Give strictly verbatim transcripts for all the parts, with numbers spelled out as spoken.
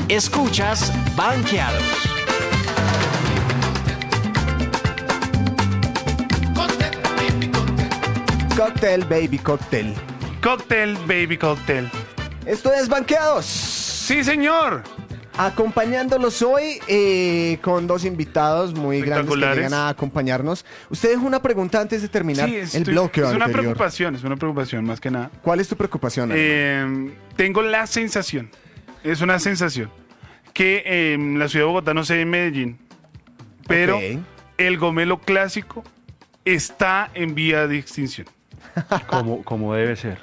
Escuchas Banqueados. Cóctel, baby, cóctel. Cóctel, baby, cóctel. Esto es Banqueados. Sí, señor. Acompañándolos hoy eh, con dos invitados muy grandes que Espectaculares. llegan a acompañarnos. Usted dejó una pregunta antes de terminar Sí, el estoy- bloque es una anterior. preocupación, es una preocupación más que nada. ¿Cuál es tu preocupación? Armando? Eh, tengo la sensación, es una sensación, que eh, en la ciudad de Bogotá, no sé, en Medellín, pero Ok. el gomelo clásico está en vía de extinción. Como, como debe ser.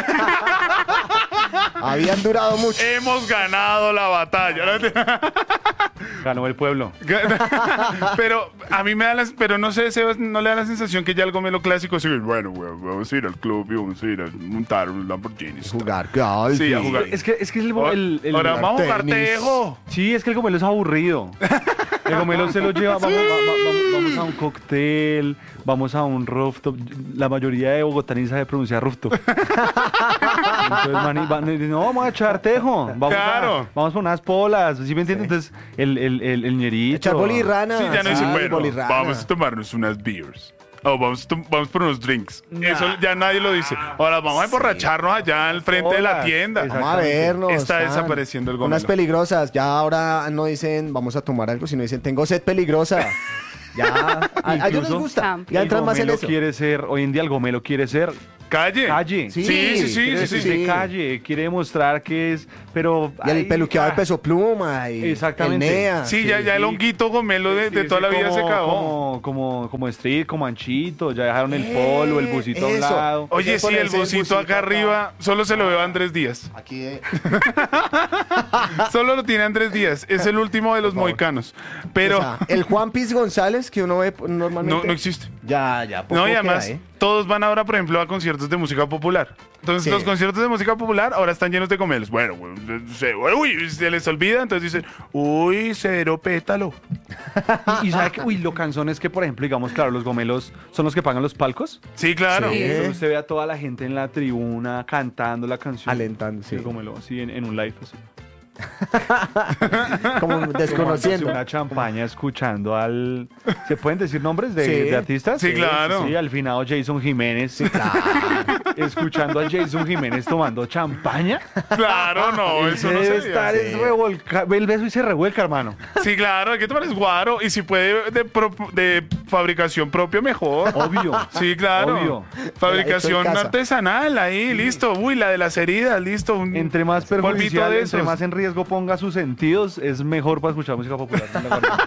Habían durado mucho. Hemos ganado la batalla. Ganó el pueblo. Pero a mí me da la, pero no sé, Sebas, no le da la sensación que ya el gomelo clásico sigue, bueno, güey, vamos a ir al club y vamos a ir a montar un Lamborghini. Jugar golf. Sí, a y- jugar. Es que, es que el, el, el- Ahora el- vamos a jugar tenis. tejo. Sí, es que el gomelo es aburrido. El gomelo se lo lleva, vamos, va- va- vamos, vamos a un cóctel, vamos a un rooftop. La mayoría de bogotaníes sabe pronunciar rooftop. Entonces, man, van y dicen, no, vamos a echar tejo. Vamos Claro. A, vamos por unas polas, ¿sí me entiendes? Entonces, el, el, el, el ñerito. Echar bolirrana. Sí, ya no dicen, sí, bueno, bolirrana. vamos a tomarnos unas beers. O vamos, a tom- vamos por unos drinks. Eso ya nadie lo dice. Ahora vamos a emborracharnos allá al frente de la Hola. tienda. Exacto. Vamos a vernos. Está tan. desapareciendo el gomelo. Unas peligrosas. Ya ahora no dicen vamos a tomar algo, sino dicen tengo sed peligrosa. Ya. A, a ellos les Incluso gusta. Champion. Ya El entran más en gomelo eso. quiere ser, hoy en día el gomelo quiere ser Calle. calle. Sí, Sí, sí, sí, Quiere sí, decir sí. de calle, quiere demostrar que es, pero... Y el ay, peluqueado de ah, peso pluma. Y Exactamente. el NEA. Sí, ya, ya el sí. honguito gomelo de, sí, de sí, toda la vida como- se acabó. Como, como, como street, como anchito, ya dejaron el polo, el busito a un eso. lado. Oye, Hay que sí, el ponerse el busito busito acá acá. arriba solo se lo veo a Andrés Díaz. Aquí de... Solo lo tiene Andrés Díaz. Es el último de los mohicanos. Pero O sea, el Juan Piz González que uno ve normalmente. no, no existe. Ya, ya. poco No, y queda, además, ¿eh? todos van ahora, por ejemplo, a conciertos de música popular. Entonces, Sí. los conciertos de música popular ahora están llenos de gomelos. Bueno, güey, se, uy, se les olvida, entonces dicen, uy, cero pétalo. Y, y sabe que, uy, lo cansón es que, por ejemplo, digamos, claro, los gomelos son los que pagan los palcos. Sí, claro. Sí. Entonces usted ve a toda la gente en la tribuna cantando la canción. Alentando, sí. El gomelo, así en, en un live, así. Como Tomándose desconociendo. una champaña, escuchando al... ¿Se pueden decir nombres de, Sí. de artistas? Sí, claro. Sí, al finado Jason Jiménez. Escuchando a Jason Jiménez tomando champaña. Claro, no, Él eso se no debe se estar hace. es revolca, ve el beso y se revuelca, hermano. Sí, claro, hay que tomar es guaro. Y si puede de, pro- de fabricación propia, mejor. Obvio. Sí, claro. Obvio. Fabricación Hecho en casa. artesanal, ahí, listo. Uy, la de las heridas, listo. Un Entre más polvito perjudicial, de entre esos. más en riesgo ponga sus sentidos, es mejor para escuchar música popular. ¿Están de acuerdo?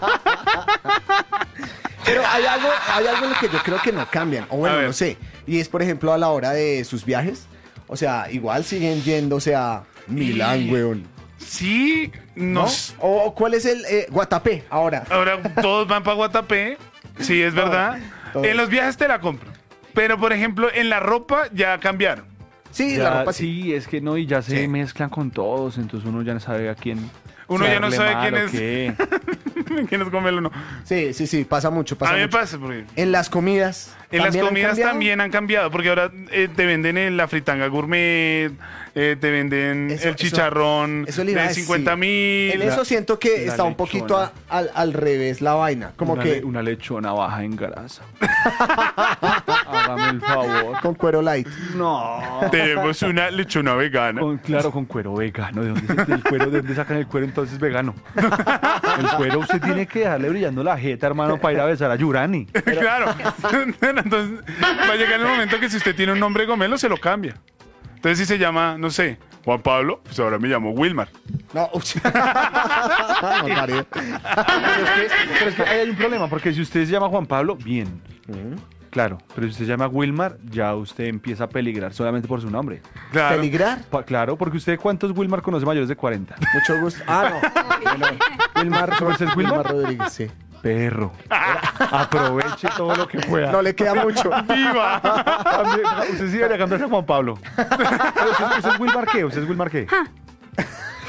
Pero hay algo, hay algo en lo que yo creo que no cambian. O bueno, A ver. no sé. Y es, por ejemplo, a la hora de sus viajes. O sea, igual siguen yéndose a Milán, weón. Sí, ¿No? no. ¿O cuál es el eh, Guatapé ahora? Ahora todos van para Guatapé. Sí, es verdad. todo. En los viajes te la compro. Pero, por ejemplo, en la ropa ya cambiaron. Sí, Ya, la ropa sí. sí, es que no, y ya se Sí. mezclan con todos, entonces uno ya no sabe a quién. Uno ya no hacerle sabe mal quién o es. qué. ¿Quién es gomelo o no? Sí, sí, sí, pasa mucho, pasa A mí me mucho. pasa, porque En las comidas. en las ¿también han comidas cambiado? también han cambiado, porque ahora eh, te venden en la fritanga gourmet, eh, te venden Eso- el eso- chicharrón eso le iba a de decir. cincuenta mil. En eso siento que la está un poquito a- al, al revés la vaina. Como una, que le- una lechona baja en grasa. Hágame el favor. con cuero light. No. Tenemos una lechona vegana. Con- claro, con cuero vegano. ¿De dónde, se- del cuero, ¿De dónde sacan el cuero entonces vegano? El cuero usted tiene que dejarle brillando la jeta, hermano, para ir a besar a Yurani. Claro. Entonces, va a llegar el momento que si usted tiene un nombre gomelo, se lo cambia. Entonces, si se llama, no sé, Juan Pablo, pues ahora me llamo Wilmar. No, uy. No, Mario. Pero es, que, pero es que ahí hay un problema, porque si usted se llama Juan Pablo, bien. Claro, pero si usted se llama Wilmar, ya usted empieza a peligrar solamente por su nombre. Claro. ¿Peligrar? Pa- claro, porque usted, ¿cuántos Wilmar conoce mayores de cuarenta? Mucho gusto. Ah, no. Bueno, Wilmar, ¿Cómo es el Wilmar? Rodríguez, sí. Perro. Aproveche todo lo que pueda. No le queda mucho. ¡Viva! Cambie- Usted sí debería cambiarse a Juan Pablo. Pero ¿Usted, usted es Wilmar qué? ¿Usted es Wilmar qué?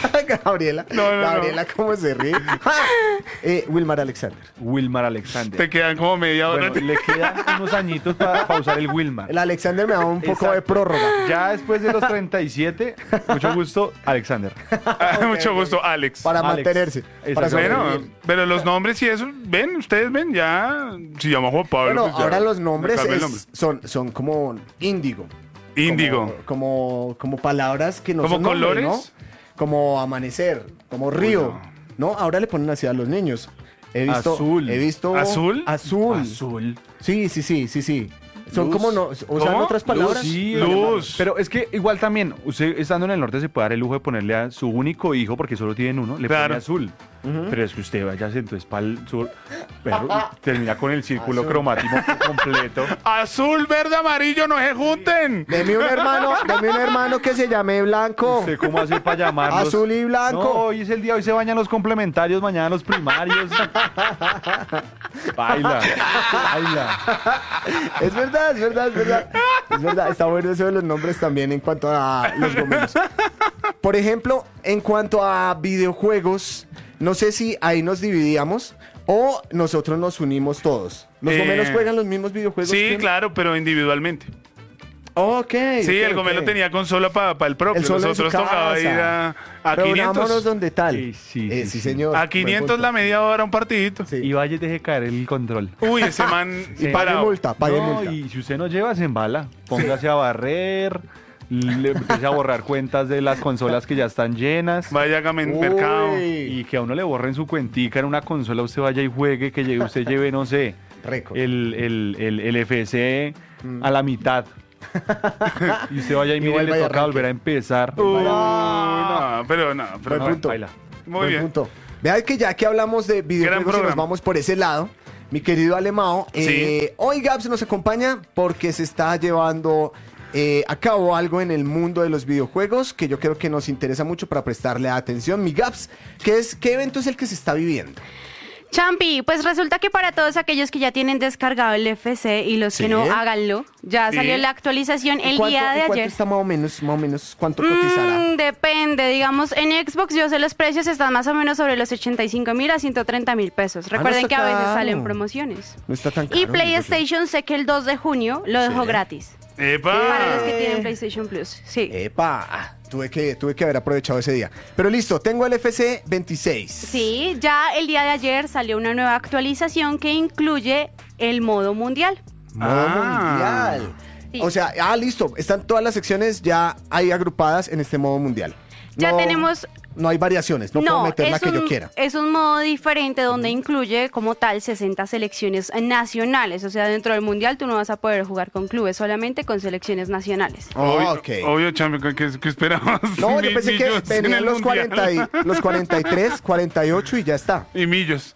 Gabriela. No, no, Gabriela, ¿cómo se ríe? eh, Wilmar Alexander. Wilmar Alexander. Te quedan como media hora. Bueno, le quedan unos añitos para usar el Wilmar. El Alexander me da un poco de Exacto. prórroga. Ya después de los treinta y siete, mucho gusto, Alexander. Ah, Mucho gusto, Alex. Para Alex. mantenerse. Para Exacto. Bueno, sobrevivir. pero los nombres y eso, ven, ustedes ven, ya. Si llama Juan Pablo. Bueno, pues ya, ahora los le nombres cambia el es- nombre. son, son como índigo. Índigo. Como, como, como palabras que no ¿Como son nombres, colores? ¿no? Como amanecer, como río. Uy, no. Ahora le ponen así a los niños. He visto, Azul. He visto ¿Azul? Azul. Azul. Sí, sí, sí, sí, sí. Son Luz. como no, usan ¿Cómo? otras palabras. Sí, Luz. Pero es que igual también, usted estando en el norte se puede dar el lujo de ponerle a su único hijo, porque solo tienen uno, le Claro. pone azul. Pero es que usted vaya entonces para el sur, pero termina con el círculo Azul. cromático completo. Azul, verde, amarillo, no se junten. Deme un hermano, deme un hermano que se llame Blanco. ¿Usted cómo hace para llamarlos? Azul y blanco. No, hoy es el día, hoy se bañan los complementarios, mañana los primarios. Baila, baila. Es verdad, es verdad, es verdad. Es verdad, está bueno eso de los nombres también en cuanto a los gomelos. Por ejemplo, en cuanto a videojuegos, no sé si ahí nos dividíamos o nosotros nos unimos todos. ¿Los Eh, gomelos juegan los mismos videojuegos? Sí, que- claro, pero individualmente. Ok. Sí, ok, el gomelo ok. tenía consola para el propio. El solo en su Nosotros tocaba casa. ir a, a Reunámonos quinientos. donde tal. Sí, sí, Eh, sí, sí, sí. señor. A Buen quinientos punto. la media hora un partidito. Sí. Y vaya y deje caer el control. Uy, ese man Y pague parado. multa, pague No, multa. y si usted no lleva, se embala. Póngase a barrer, le empiece a borrar cuentas de las consolas que ya están llenas. Vaya a Uy. mercado. Y que a uno le borren su cuentica en una consola, usted vaya y juegue, que llegue, usted lleve, no sé, Récord. el, el, el, el F C a la mitad. Y usted vaya y Y mire, vuelva y le toca arranque. volver a empezar. Uy, no, pero no, pero Buen no. punto. baila. Muy Buen bien. punto. Vea que ya que hablamos de videojuegos y nos programa. vamos por ese lado, mi querido Alemao, eh, hoy Gaps nos acompaña porque se está llevando eh, a cabo algo en el mundo de los videojuegos que yo creo que nos interesa mucho para prestarle atención. Mi Gaps, ¿qué, es, ¿qué evento es el que se está viviendo? Champi, pues resulta que para todos aquellos que ya tienen descargado el F C y los Sí. que no, háganlo. Ya Sí. salió la actualización el ¿Cuánto- día de y cuánto ayer. está más o menos, más o menos, cuánto cotizará? Mm, depende, digamos, en Xbox yo sé los precios están más o menos sobre los ochenta y cinco mil a ciento treinta mil pesos. Ah, no Recuerden está que a veces caro. salen promociones. No está tan caro. Y PlayStation sé que el dos de junio lo dejó Sí. gratis. Epa. Para los que tienen PlayStation Plus. Sí. Epa, ah, tuve que, tuve que haber aprovechado ese día. Pero listo, tengo el F C veintiséis. Sí, ya el día de ayer salió una nueva actualización que incluye el modo mundial. Modo Ah. mundial. Sí. O sea, ah, listo. Están todas las secciones ya ahí agrupadas en este modo mundial. Ya No- tenemos No hay variaciones. No, puedo meter la es que yo un- quiera. Es un modo diferente donde incluye como tal sesenta selecciones nacionales. O sea, dentro del mundial tú no vas a poder jugar con clubes, solamente con selecciones nacionales. Obvio, ok. obvio, champion, ¿qué, qué esperabas? No, yo Mi- pensé que millos en venían el los, mundial. cuarenta y, los cuarenta y tres, cuarenta y ocho y ya está. Y millos.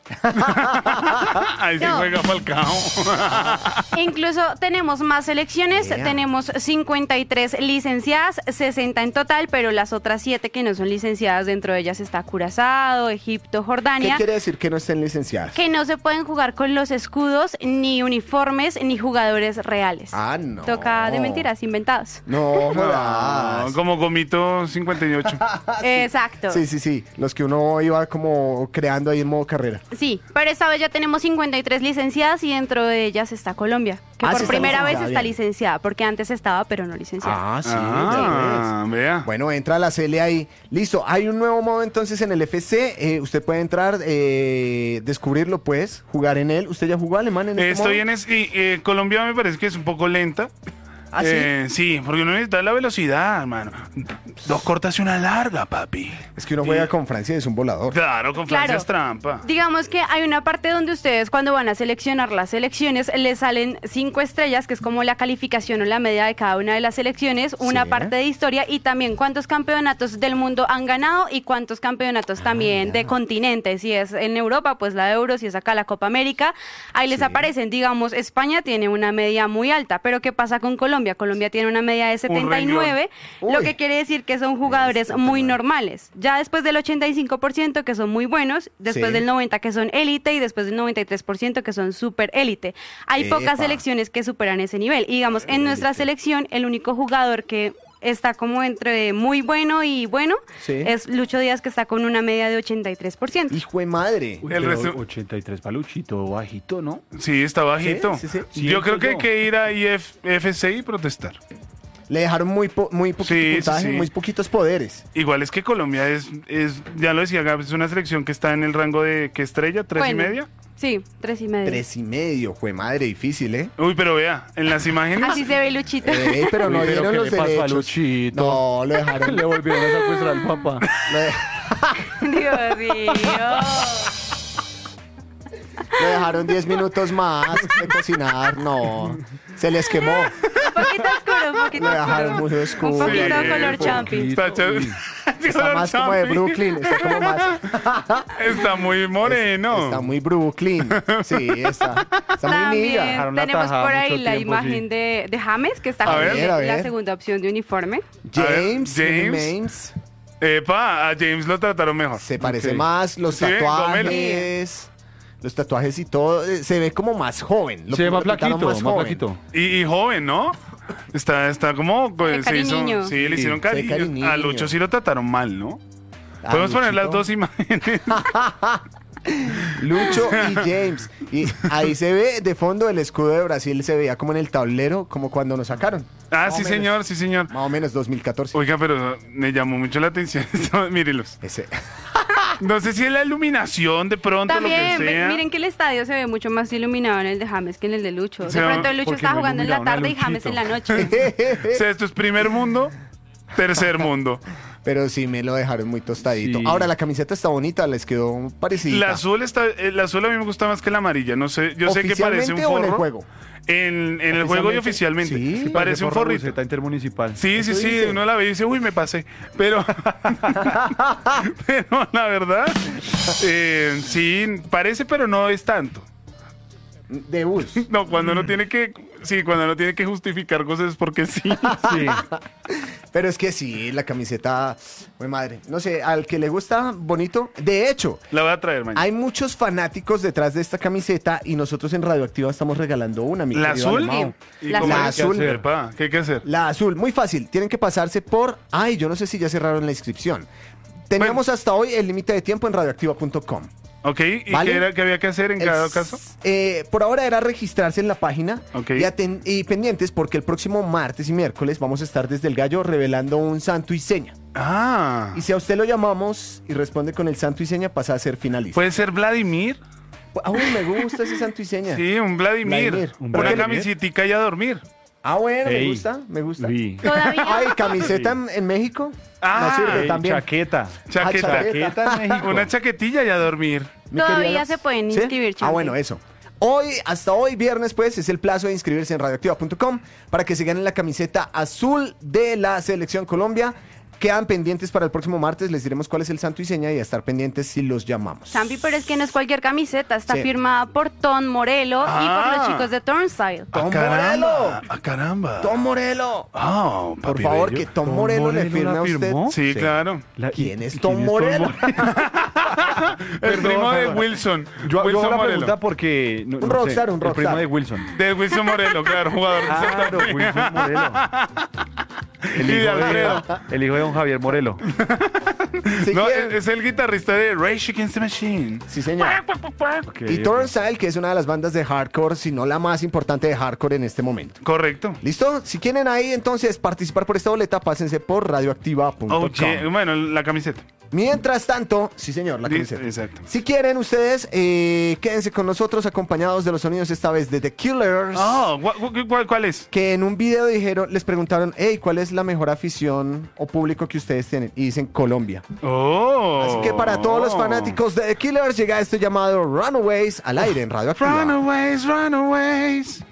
Ahí se No. juega Falcao. Incluso tenemos más selecciones, Yeah. tenemos cincuenta y tres licenciadas, sesenta en total, pero las otras siete que no son licenciadas, dentro de ellas está Curazao, Egipto, ¿Qué Jordania. quiere decir que no estén licenciadas? Que no se pueden jugar con los escudos, ni uniformes, ni jugadores reales. Ah, no. Toca de mentiras, inventados. No, No, jodas. como Gomito cincuenta y ocho. Exacto. Sí, sí, sí. Los que uno iba como creando ahí en modo carrera. Sí, pero esta vez ya tenemos cincuenta y tres licenciadas y dentro de ellas está Colombia, que Ah, sí por está primera vez licenciada, está bien. licenciada, porque antes estaba, pero no licenciada. Ah, sí. Ah, ya vea. ves. Bueno, entra la C L ahí. Listo, hay un nuevo modo entonces en el F C. Eh, usted puede entrar, eh, descubrirlo pues, jugar en él. ¿Usted ya jugó alemán en este Estoy modo? en es, y, eh, Colombia me parece que es un poco lenta. ¿Ah, sí? Eh, sí, porque uno necesita la velocidad, hermano. Dos cortas y una larga, papi. Es que uno juega con Francia y es un volador. Claro, con Francia Claro. es trampa. Digamos que hay una parte donde ustedes cuando van a seleccionar las selecciones les salen cinco estrellas, que es como la calificación o la media de cada una de las selecciones, una Sí. parte de historia y también cuántos campeonatos del mundo han ganado y cuántos campeonatos Ah, también de continentes. Si es en Europa, pues la Euro, si es acá la Copa América, ahí les Sí. aparecen. Digamos, España tiene una media muy alta, pero ¿qué pasa con Colombia? Colombia tiene una media de setenta y nueve, renglón. lo Uy. que quiere decir que son jugadores muy normales. Ya después del ochenta y cinco por ciento que son muy buenos, después Sí. del noventa por ciento que son élite y después del noventa y tres por ciento que son súper élite. Hay Epa. pocas selecciones que superan ese nivel. Y digamos, en nuestra selección, el único jugador que está como entre muy bueno y bueno. Sí. Es Lucho Díaz, que está con una media de ochenta y tres por ciento. Hijo de madre. Uy, El pero resto- ochenta y tres paluchito, bajito, ¿no? Sí, está bajito. Sí, sí, sí. Yo creo Siento que hay yo. que ir a I F C y protestar. Le dejaron muy, po- muy poquito Sí, sí, puntaje, sí. muy poquitos poderes. Igual es que Colombia es, es, ya lo decía Gab, es una selección que está en el rango de, ¿qué estrella? ¿Tres Bueno. y media? Sí, tres y medio. Tres y medio, jue madre, difícil, ¿eh? Uy, pero vea, en las imágenes... Así se ve Luchito. Ey, pero no Uy, pero dieron ¿qué los le pasó a derechos. Luchito? No, lo dejaron. Le volvieron a secuestrar al papá. lo, de- Dios mío. lo dejaron diez minutos más de cocinar. No, se les quemó. Un poquito oscuro, un poquito Lo dejaron oscuro. muy oscuro. Un poquito Sí, color un champi. Está, chévere. Uy. Está más como de Brooklyn. Está como más. Está muy moreno. Está muy Brooklyn. Sí, está. Está muy niga. También Dejaron la tenemos tajada por ahí mucho la tiempo, imagen sí. de, de James, que está A con ver, a la ver. segunda opción de uniforme. James, A ver, James. James. Epa, a James lo trataron mejor. Se parece Ok. más, los Sí, tatuajes. Los tatuajes y todo. eh, Se ve como más joven. Lo- Se ve más lo pintaron flaquito, más joven. flaquito. Y, y joven, ¿no? Está, está como... Pues, De se hizo- cariño. sí, le Sí, hicieron de cariño. cariño. A Lucho sí lo trataron mal, ¿no? Ah, Podemos poner las Luchito. dos imágenes. Lucho y James. Y ahí se ve de fondo el escudo de Brasil, se veía como en el tablero, como cuando nos sacaron. Ah, Más sí, o menos. señor, sí, señor. Más o menos dos mil catorce. Oiga, pero me llamó mucho la atención esto. Mírenlos. Ese. No sé si es la iluminación de pronto, También, lo que ve- sea. miren que el estadio se ve mucho más iluminado en el de James que en el de Lucho. O De sea, pronto Lucho porque está no jugando en la iluminaron a tarde y James en la Luchito. noche. O sea, esto es primer mundo, tercer mundo. Pero sí me lo dejaron muy tostadito. Sí. Ahora la camiseta está bonita, les quedó parecida. La azul está, eh, la azul a mí me gusta más que la amarilla. No sé, yo sé que parece un ¿Oficialmente o en el forro. juego? En, en el juego y oficialmente. Sí. Parece un forro forrito. buceta intermunicipal. Sí, sí, Eso sí, dice. uno la ve y dice, uy, me pasé. Pero, pero la verdad, eh, sí, parece, pero no es tanto. De bus. No, cuando uno tiene que, sí, cuando uno tiene que justificar cosas es porque sí. Sí. Pero es que sí, la camiseta, muy madre. No sé, al que le gusta, bonito. De hecho, La voy a traer mañana. hay muchos fanáticos detrás de esta camiseta y nosotros en Radioactiva estamos regalando una, mi ¿La querido azul? Alemão. ¿Y La cómo azul. hay que La hacer, azul. pa? ¿Qué hay que hacer? La azul, muy fácil. Tienen que pasarse por... Ay, yo no sé si ya cerraron la inscripción. Teníamos hasta hoy el límite de tiempo en radioactiva punto com. Ok, ¿y ¿Vale? qué era que había que hacer en El cada s- caso? eh, por ahora era registrarse en la página Ok. y, aten- y pendientes porque el próximo martes y miércoles vamos a estar desde el gallo revelando un santo y seña. Ah, Y si a usted lo llamamos y responde con el santo y seña, pasa a ser finalista. ¿puede ser Vladimir? Ah, uy, me gusta ese santo y seña. Sí, un Vladimir. Vladimir. Un Una Vladimir. camisetica y a dormir. Ah, bueno, me Ey, gusta, me gusta. Vi. Todavía. Ay, camiseta en, en México. Ah, no sirve Ey, también. chaqueta. Chaqueta. Ah, chaqueta. Chaqueta en México. Una chaquetilla y a dormir. Mi Todavía querida- se pueden ¿Sí? inscribir, Ah, Champi. bueno, eso. Hoy, hasta hoy, viernes, pues, es el plazo de inscribirse en radioactiva punto com para que se ganen la camiseta azul de la Selección Colombia. Quedan pendientes para el próximo martes, les diremos cuál es el santo y seña y a estar pendientes si los llamamos. Champi, pero es que no es cualquier camiseta, está Sí. firmada por Tom Morello y por Ah. los chicos de Turnstile. ¡Tom ¡Ah, caramba! Morello! ¡Ah, caramba! ¡Tom Morello! Ah, Por papi favor, bello. que Tom, ¿Tom Morello le Morello firme la a usted. firmó? Sí, claro. La- ¿Quién es ¿y Tom Morello? El Perdón, primo de perdón. Wilson. Yo, yo Wilson hago la Morelo. pregunta porque... no- Un no sé, rockstar, un El rockstar. primo de Wilson. De Wilson Morelo, claro, jugador de Santa Claro, Fe. Wilson Morelo. El Y de hijo Alfredo. de, el hijo de don Javier Morelo. Si No, quieren- es, es el guitarrista de Rage Against the Machine. Sí, señor. Ok, Y ok. Turnstile, que es una de las bandas de hardcore, si no la más importante de hardcore en este momento. Correcto. ¿Listo? Si quieren ahí entonces participar por esta boleta, pásense por radioactiva punto com. Oh, yeah. Bueno, la camiseta. Mientras tanto, sí señor, la Di- camiseta. Exacto. Si quieren ustedes, eh, quédense con nosotros acompañados de los sonidos esta vez de The Killers. Oh, ¿cu- cu- cuál, cuál es? Que en un video dijeron, les preguntaron, hey, ¿cuál es la mejor afición o público que ustedes tienen? Y dicen Colombia. Oh. Así que para todos los fanáticos de The Killers llega esto llamado Runaways al aire en Radioactiva. Runaways, runaways.